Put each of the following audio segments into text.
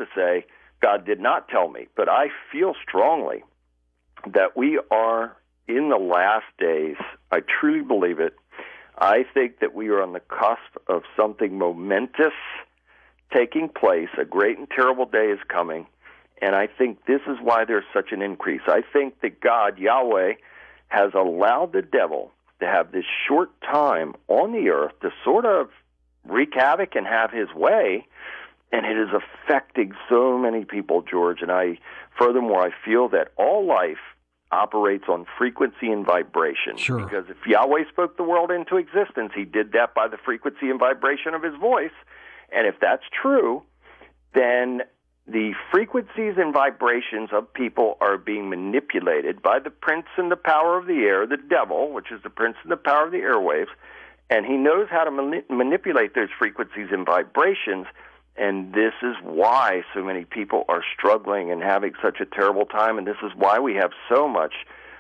to say God did not tell me, but I feel strongly that we are in the last days. I truly believe it. I think that we are on the cusp of something momentous taking place. A great and terrible day is coming, and I think this is why there's such an increase. I think that God, Yahweh, has allowed the devil to have this short time on the earth to sort of wreak havoc and have his way, and it is affecting so many people, George. And furthermore, I feel that all life operates on frequency and vibration. Sure. Because if Yahweh spoke the world into existence, he did that by the frequency and vibration of his voice. And if that's true, then the frequencies and vibrations of people are being manipulated by the prince and the power of the air, the devil, which is the prince and the power of the airwaves, and he knows how to manipulate those frequencies and vibrations, and this is why so many people are struggling and having such a terrible time, and this is why we have so much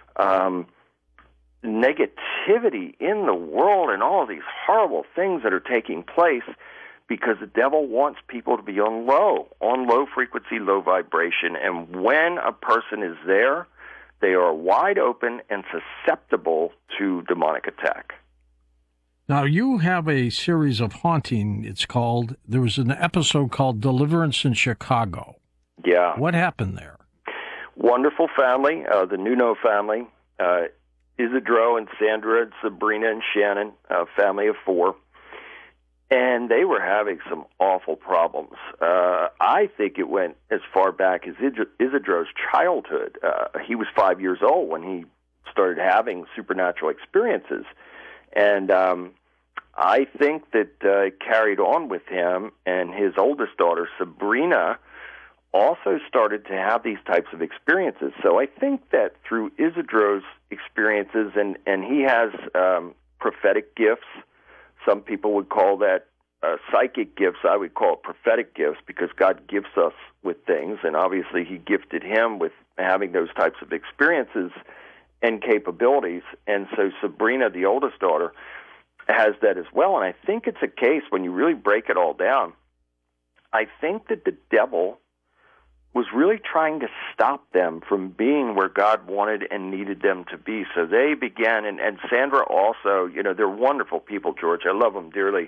negativity in the world and all of these horrible things that are taking place, because the devil wants people to be on low frequency, low vibration. And when a person is there, they are wide open and susceptible to demonic attack. Now, you have a series of haunting, it's called. There was an episode called Deliverance in Chicago. Yeah. What happened there? Wonderful family, the Nuno family, Isidro and Sandra and Sabrina and Shannon, a family of 4. And they were having some awful problems. I think it went as far back as Isidro's childhood. He was 5 years old when he started having supernatural experiences. And I think that it carried on with him, and his oldest daughter, Sabrina, also started to have these types of experiences. So I think that through Isidro's experiences, and he has prophetic gifts. Some people would call that psychic gifts. I would call it prophetic gifts, because God gifts us with things, and obviously he gifted him with having those types of experiences and capabilities. And so Sabrina, the oldest daughter, has that as well. And I think it's a case, when you really break it all down, I think that the devil was really trying to stop them from being where God wanted and needed them to be. So they began, and Sandra also, they're wonderful people, George. I love them dearly.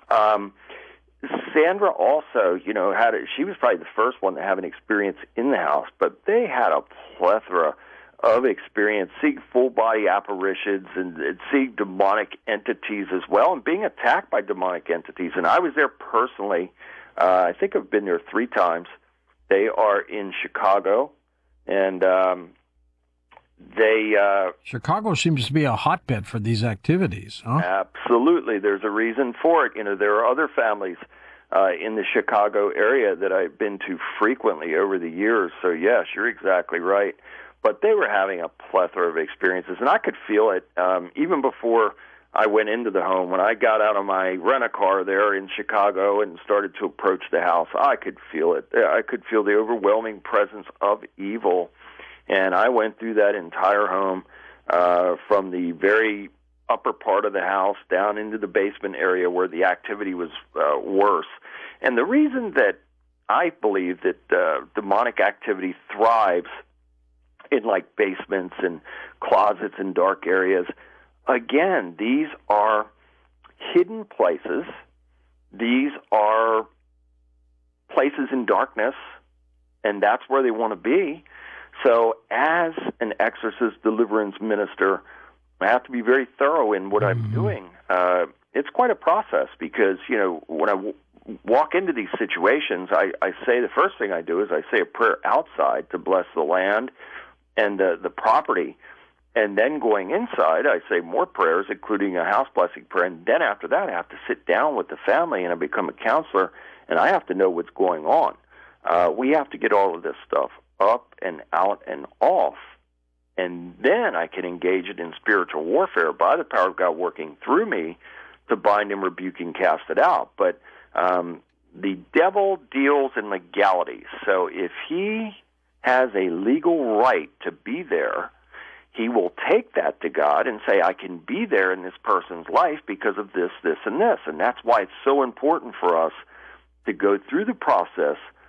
Sandra also, she was probably the first one to have an experience in the house, but they had a plethora of experience, seeing full-body apparitions and seeing demonic entities as well, and being attacked by demonic entities. And I was there personally. I think I've been there 3 times. They are in Chicago, and Chicago seems to be a hotbed for these activities, huh? Absolutely. There's a reason for it. There are other families in the Chicago area that I've been to frequently over the years. So, yes, you're exactly right. But they were having a plethora of experiences, and I could feel it even before I went into the home. When I got out of my rent-a-car there in Chicago and started to approach the house, I could feel it. I could feel the overwhelming presence of evil. And I went through that entire home from the very upper part of the house down into the basement area where the activity was worse. And the reason that I believe that demonic activity thrives in like basements and closets and dark areas, again, these are hidden places. These are places in darkness, and that's where they want to be. So as an exorcist deliverance minister, I have to be very thorough in what I'm doing. It's quite a process, because, when I walk into these situations, I say the first thing I do is I say a prayer outside to bless the land and the property. And then going inside, I say more prayers, including a house blessing prayer. And then after that, I have to sit down with the family, and I become a counselor, and I have to know what's going on. We have to get all of this stuff up and out and off, and then I can engage it in spiritual warfare by the power of God working through me to bind and rebuke and cast it out. But the devil deals in legalities. So if he has a legal right to be there, he will take that to God and say, I can be there in this person's life because of this, this, and this. And that's why it's so important for us to go through the process